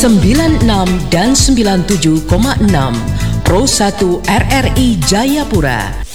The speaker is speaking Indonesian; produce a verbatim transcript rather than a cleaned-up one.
sembilan puluh enam dan sembilan puluh tujuh koma enam Pro satu R R I Jayapura.